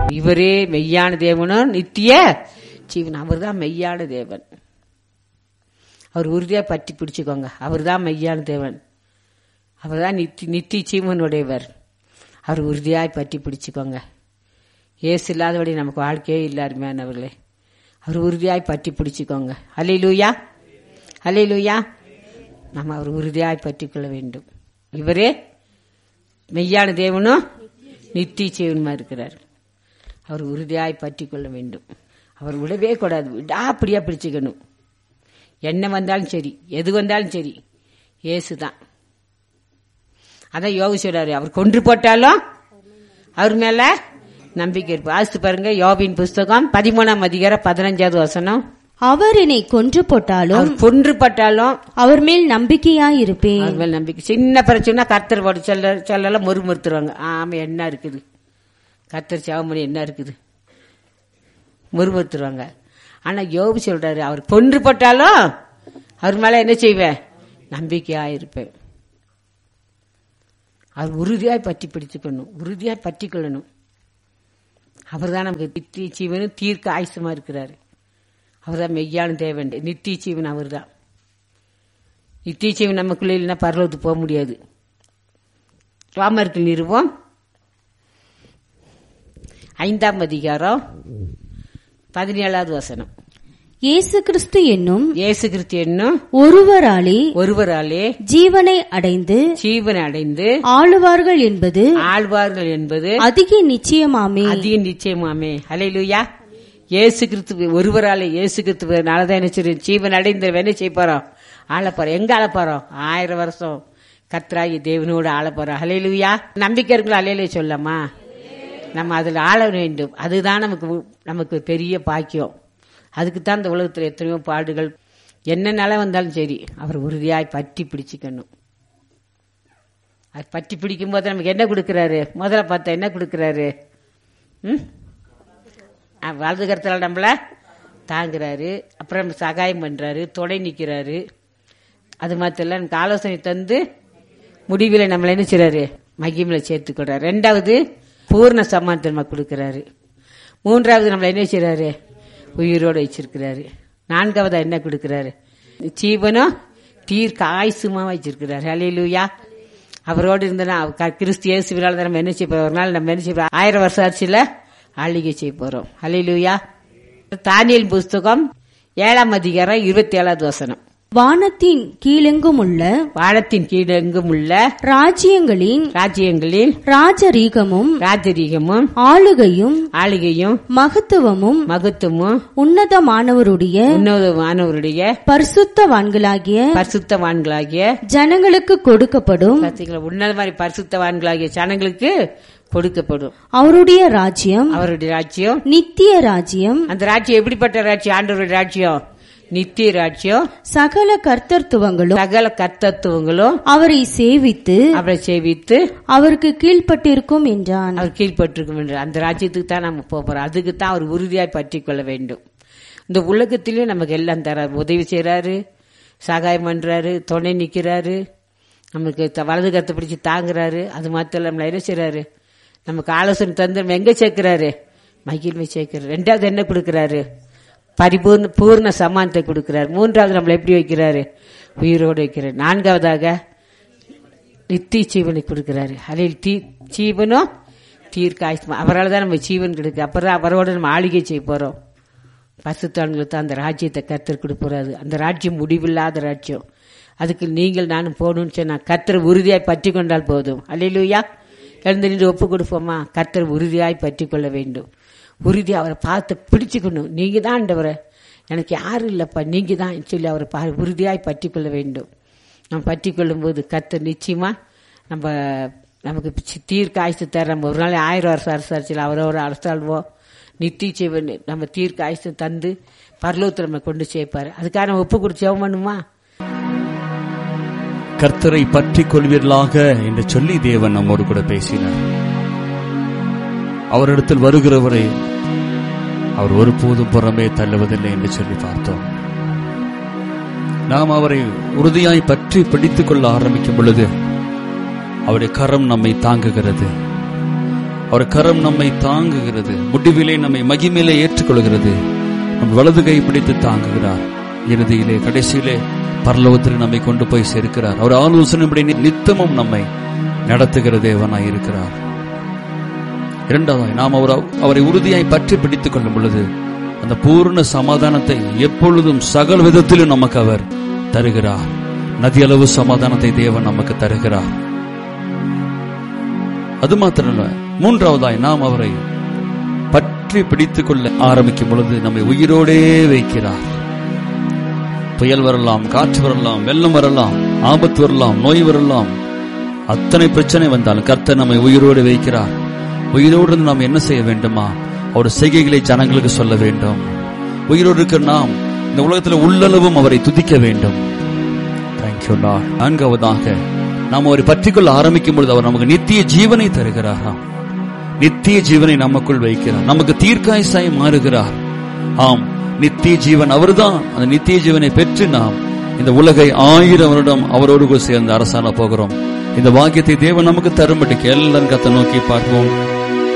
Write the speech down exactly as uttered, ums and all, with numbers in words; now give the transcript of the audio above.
இவரே மெய்யான தேவனும் நித்திய ஜீவன். அவர் தான் மெய்யான தேவன். அவர் உறுதியா பற்றி பிடிச்சுக்கோங்க. அவர் தான் மெய்யான தேவன். அவர் தான் நித்தி நித்திய ஜீவனுடையவர். அவர் உறுதியாய் பற்றி பிடிச்சுக்கோங்க. ஏசு இல்லாதபடி நமக்கு வாழ்க்கையே இல்லாருமையானவர்களே. அவர் உறுதியாய் பற்றி பிடிச்சுக்கோங்க. அல்லேலூயா, அல்லேலூயா. நம்ம அவர் உறுதியாய் பற்றி கொள்ள வேண்டும். இவரே மெய்யான தேவனும் நித்திய ஜீவனுமா இருக்கிறார். அவர் உறுதியாய் பற்றி கொள்ள வேண்டும். அவர் விடவே கூடாது. விடாப்படியா பிடிச்சுக்கணும். என்ன வந்தாலும் சரி, எது வந்தாலும் சரி, ஏசுதான். அதான் யோபு சொல்றாரு, அவர் கொன்று போட்டாலும் அவர் மேல நம்பிக்கை இருப்பு. ஆசித்து பாருங்க, யோபின் புஸ்தகம் பதிமூணாம் அதிகாரம் பதினஞ்சாவது வசனம். அவர் என்னை கொன்று போட்டாலும் கொன்று போட்டாலும் அவர் மேல் நம்பிக்கையா இருப்பேன். அவர் மேல் நம்பிக்கை. சின்ன பிரச்சனை கர்த்தர் போட்டு சொல்ல சொல்லலாம் முறுமுறுத்துருவாங்க. ஆமா, என்ன இருக்குது கர்த்தர் சேவமணி என்ன இருக்குது முறுமுறுத்துருவாங்க. ஆனா யோபு சொல்றாரு, அவர் கொன்று போட்டாலும் அவர் மேல என்ன செய்வேன்? நம்பிக்கையா இருப்பேன். அவர் உறுதியாய் பற்றி பிடிச்சுக்கணும், உறுதியாய் பற்றி கொள்ளணும். அவர் தான் நமக்கு நித்திய ஜீவனும் தீர்க்க ஆயுசமா இருக்கிறாரு. அவர் தான் மெய்யான தேவன், நித்திய ஜீவன். அவர் தான் நித்திய ஜீவன். நமக்குள்ள இல்லைன்னா பரலோகத்துக்கு போக முடியாது. ரோமர்கள் நிறுவம் ஐந்தாம் அதிகாரம் பதினேழாவது வசனம். இயேசு கிறிஸ்து என்னும் இயேசு கிறிஸ்து என்னும் ஒருவராலே ஒருவராலே ஜீவனை அடைந்து ஜீவனை அடைந்து ஆளுவார்கள் என்பது ஆழ்வார்கள் என்பது அதிக நிச்சயமாமே, அதிக நிச்சயமாமே. அல்லேலூயா. இயேசு கிறிஸ்து ஒருவராலே, இயேசு கிறிஸ்துவனாலதான் என்ன செய்யும்? ஜீவன் அடைந்த என்ன செய்ய போறோம்? ஆள போறோம். எங்க ஆள போறோம்? ஆயிரம் வருஷம் கர்த்தராகி தேவனோடு ஆள போறோம். அல்லேலூயா. நம்பிக்கை இருக்குல்ல? அல்லேலூயா சொல்லாமா? நம்ம அதுல ஆள வேண்டும். அதுதான் நமக்கு நமக்கு பெரிய பாக்கியம். அதுக்குத்தான் இந்த உலகத்துல எத்தனையோ பாடுகள், என்ன நிலை வந்தாலும் சரி, அவர் உறுதியாய் பற்றி பிடிச்சுக்கணும். அது பற்றி பிடிக்கும் போது நமக்கு என்ன கொடுக்கிறாரு? முதல்ல பார்த்தா என்ன கொடுக்கிறாரு? ம் வலது கருத்துல நம்மள தாங்குறாரு. அப்புறம் சகாயம் பண்றாரு, துணை நிக்கிறாரு. அது மாத்திரம் நமக்கு ஆலோசனை தந்து முடிவில் நம்மள என்ன செய்றாரு? மகிமையில சேர்த்துக்கிறாரு. ரெண்டாவது பூர்ண சமாதானத்தை நமக்கு கொடுக்கிறாரு. மூன்றாவது நம்மள என்ன செய்றாரு? உயிரோடு வச்சிருக்கிறாரு. நான்காவது என்ன கொடுக்கிறாரு? ஜீவனும் தீர்க்க ஆயுசுமா வச்சிருக்கிறாரு. அல்லேலூயா. அவரோடு இருந்தனா கிறிஸ்து இயேசுவினால நம்ம என்ன செய்ய போறோம்? ஒரு நாள் நம்ம என்ன செய்ய ஆயிரம் வருஷம் ஆட்சியில ஆளுகை செய்ய போறோம். அல்லேலூயா. தானியேல் புஸ்தகம் ஏழாம் அதிகாரம் இருபத்தி ஏழாவது வசனம். வானத்தின் கீழெங்கும் உள்ள வானத்தின் கீழெங்கும் உள்ள ராஜ்யங்களின் ராஜ்யங்களில் ராஜரீகமும் ராஜரீகமும் ஆளுகையும் ஆளுகையும் மகத்துவமும் மகத்துவமும் உன்னதமானவருடைய உன்னதமானவருடைய பரிசுத்தவான்களாகிய பரிசுத்தவான்களாகிய ஜனங்களுக்கு கொடுக்கப்படும். பார்த்தீங்களா? உன்னத மாதிரி பரிசுத்தவான்களாகிய ஜனங்களுக்கு கொடுக்கப்படும். அவருடைய ராஜ்யம் அவருடைய ராஜ்யம் நித்திய ராஜ்யம். அந்த ராஜ்யம் எப்படிப்பட்ட ராஜ்யம்? ஆண்டவருடைய ராஜ்யம் நித்திய ராஜ்யம். சகல கர்த்தத்துவங்களும் சகல கர்த்தத்துவங்களும் அவரை சேவித்து அவரை சேவித்து அவருக்கு கீழ்பட்டிருக்கும் என்றான். அவர் கீழ்பட்டிருக்கும் என்று அந்த ராஜ்யத்துக்கு தான் நம்ம போறோம். அதுக்கு தான் அவர் உறுதியாய் பற்றி கொள்ள வேண்டும். இந்த உலகத்திலயும் நமக்கு எல்லாம் தராரு, உதவி செய்யறாரு, சகாயம் பண்றாரு, துணை நிக்கிறாரு, நமக்கு வலது கருத்தை பிடிச்சி தாங்குறாரு. அது மாத்திரம் நம்மள என்ன செய்யறாரு? நமக்கு ஆலோசனை தந்து நம்ம எங்க சேர்க்கிறாரு? மகிழ்மை சேர்க்கிறாரு. ரெண்டாவது என்ன கொடுக்கிறாரு? பரிபூர்ண பூர்ண சமானத்தை கொடுக்கிறார். மூன்றாவது நம்மளை எப்படி வைக்கிறாரு? உயிரோடு வைக்கிறார். நான்காவதாக நித்திய ஜீவனை கொடுக்கிறாரு. அதில் தீ ஜீவனும் தீர்க்க ஆயுஷ்மா. அவரால் தான் நம்ம ஜீவன் கிடைக்கு. அப்புறம் அவரோட நம்ம ஆளுகை செய்ய போறோம். பசுத்தான்களுக்கு தான் அந்த ராஜ்யத்தை கர்த்தர் கொடுப்பறாரு. அந்த ராஜ்யம் முடிவில்லாத ராஜ்யம். அதுக்கு நீங்கள் நானும் போகணும்னு சொன்னா கர்த்தர் உறுதியாய் பற்றி கொண்டால் போதும். அல்லேலூயா. எழுந்து நின்று ஒப்பு கொடுப்போமா? கர்த்தர் உறுதியாய் பற்றி கொள்ள வேண்டும். உறுதி அவரை பார்த்து பிடிச்சுக்கணும். நீங்க தான் ஆண்டவரே, எனக்கு யாரும் இல்லப்பா, நீங்க தான் சொல்லி அவரை உறுதியாய் பற்றி கொள்ள வேண்டும். நம்ம பற்றி கொள்ளும் போது கர்த்தர் நிச்சயமா நம்ம நமக்கு தீர்க்க ஆயுசு தர. நம்ம ஒரு நாள் ஆயிரம் வருஷம் அரசாட்சியில் அவரோட அரசாள்வோம். நித்திய ஜீவன் நம்ம தீர்க்க ஆயுசு தந்து பரலோகத்தில் நம்ம கொண்டு சேர்ப்பாரு. அதுக்காக நம்ம ஒப்பு கொடுத்து ஜெபம் பண்ணுமா? கர்த்தரை பற்றி கொள்வீர்களாக என்று சொல்லி தேவன் நம்மோடு கூட பேசினார். அவரிடத்தில் வருகிறவரை அவர் ஒருபோதும் புறமே தள்ளுவதில்லை என்று சொல்லி பார்த்தோம். நாம் அவரை உறுதியாய் பற்றி பிடித்துக் கொள்ள ஆரம்பிக்கும் பொழுது அவருடைய கரம் நம்மை தாங்குகிறது. அவர் கரம் நம்மை தாங்குகிறது, முடிவிலே நம்மை மகிமையிலே ஏற்றுக்கொள்கிறது. நம் வலது கை பிடித்து தாங்குகிறார். இறுதியிலே கடைசியிலே பரலோகத்தில் நம்மை கொண்டு போய் சேர்க்கிறார். அவர் ஆலோசனைப்படி நித்தமும் நம்மை நடத்துகிற தேவனாய் இருக்கிறார். இரண்டாவதாய் நாம் அவர் அவரை உறுதியாய் பற்றி பிடித்துக் கொள்ளும் பொழுது அந்த பூர்ண சமாதானத்தை எப்பொழுதும் சகல விதத்திலும் நமக்கு அவர் தருகிறார். நதியளவு சமாதானத்தை தேவன் நமக்கு தருகிறார். அது மாத்திரமல்ல, மூன்றாவதாய் நாம் அவரை பற்றி பிடித்துக் கொள்ள ஆரம்பிக்கும் பொழுது நம்மை உயிரோடே வைக்கிறார். புயல் வரலாம், காற்று வரலாம், வெள்ளம் வரலாம், ஆபத்து வரலாம், நோய் வரலாம், அத்தனை பிரச்சனை வந்தாலும் கர்த்தர் நம்மை உயிரோடு வைக்கிறார். உயிரோடு நாம் என்ன செய்ய வேண்டுமா? அவருடைய செய்கைகளை ஜனங்களுக்கு சொல்ல வேண்டும். உயிரோடு இருக்கிற நாம் இந்த உலகத்தில் உள்ளளவும் அவரை துதிக்க வேண்டும். Thank you Lord. நான்காவதாக நாம் அவரை பற்றிக்கொள்ள ஆரம்பிக்கும் பொழுது அவர் நமக்கு நித்திய ஜீவனை தருகிறாராம். நித்திய ஜீவனை நமக்குள் வைக்கிறார். நமக்கு தீர்க்காயசாய் மாறுகிறார். ஆம், நித்திய ஜீவன் அவர்தான். அந்த நித்திய ஜீவனை பெற்று நாம் இந்த உலகை ஆயிரம் வருடம் அவரோடு சேர்ந்து அரசாண போகிறோம். இந்த வாக்கியத்தை தேவன் நமக்கு தரும்படிக்கு எல்லாரும் கர்த்தரை நோக்கி பார்ப்போம்.